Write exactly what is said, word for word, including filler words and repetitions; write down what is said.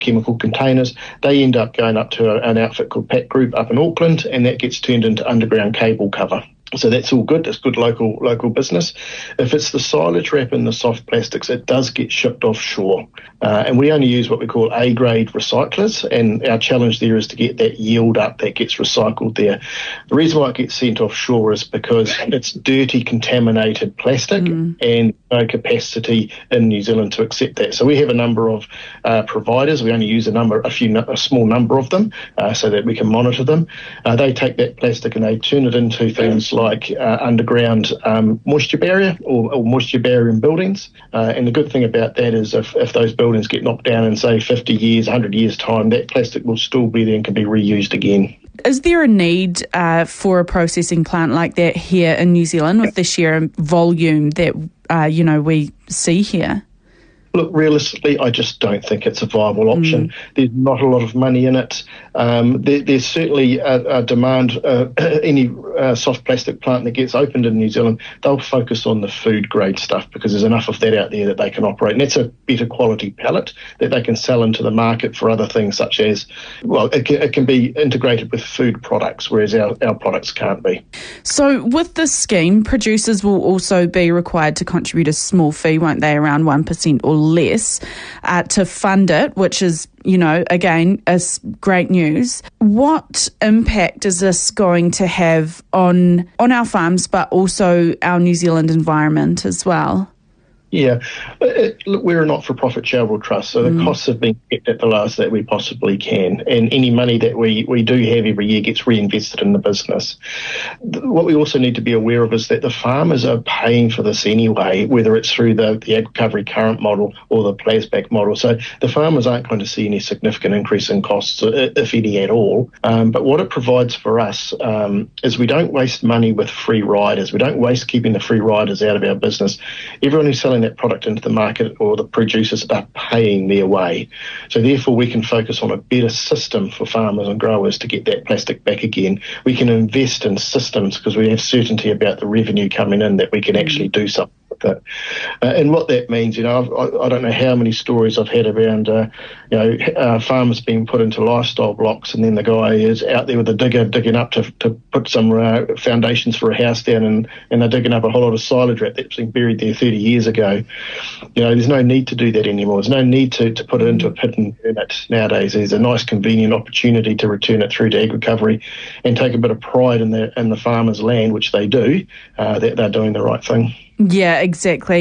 chemical containers. They end up going up to a, an outfit called Pack Group up in Auckland, and that gets turned into underground cable cover. So that's all good. It's good local local business. If it's the silage wrap and the soft plastics, it does get shipped offshore. Uh, and we only use what we call A-grade recyclers, and our challenge there is to get that yield up that gets recycled there. The reason why it gets sent offshore is because it's dirty, contaminated plastic mm. and no capacity in New Zealand to accept that. So we have a number of uh, providers. We only use a number, a few, a small number of them, uh, so that we can monitor them. Uh, they take that plastic and they turn it into things like like uh, underground um, moisture barrier or, or moisture barrier in buildings. Uh, and the good thing about that is if, if those buildings get knocked down in, say, fifty years, one hundred years' time, that plastic will still be there and can be reused again. Is there a need uh, for a processing plant like that here in New Zealand with the sheer volume that, uh, you know, we see here? Look, realistically, I just don't think it's a viable option. Mm. There's not a lot of money in it. Um, there, there's certainly a, a demand. Uh, any uh, soft plastic plant that gets opened in New Zealand, they'll focus on the food grade stuff because there's enough of that out there that they can operate. And that's a better quality pellet that they can sell into the market for other things such as, well, it can, it can be integrated with food products, whereas our, our products can't be. So with this scheme, producers will also be required to contribute a small fee, won't they, around one percent or less uh, to fund it, which is, you know, again, is great news. What impact is this going to have on on our farms, but also our New Zealand environment as well? Yeah, it, look, we're a not-for-profit charitable trust, so the mm. costs have been kept at the lowest that we possibly can, and any money that we, we do have every year gets reinvested in the business. What we also need to be aware of is that the farmers are paying for this anyway, whether it's through the, the Ag Recovery Current model or the Plasback model. So the farmers aren't going to see any significant increase in costs, if any at all. Um, but what it provides for us um, is we don't waste money with free riders. We don't waste keeping the free riders out of our business. Everyone who's selling that product into the market or the producers are paying their way. So therefore we can focus on a better system for farmers and growers to get that plastic back again. We can invest in systems because we have certainty about the revenue coming in that we can actually do something with it. Uh, and what that means, you know, I, I don't know how many stories I've had around, uh, you know, uh, farmers being put into lifestyle blocks and then the guy is out there with a digger digging up to, to put some uh, foundations for a house down and, and they're digging up a whole lot of silage wrap that's been buried there thirty years ago. You know, there's no need to do that anymore. There's no need to, to put it into a pit and burn it nowadays. There's a nice, convenient opportunity to return it through to Ag Recovery and take a bit of pride in the in the farmer's land, which they do, uh, that they're doing the right thing. Yeah, exactly.